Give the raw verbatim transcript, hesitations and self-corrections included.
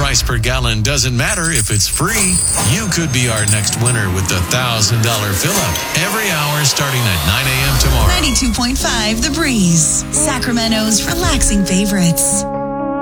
price per gallon doesn't matter if it's free. You could be our next winner with the one thousand dollars fill-up every hour starting at nine a.m. tomorrow. ninety-two point five The Breeze, Sacramento's relaxing favorites.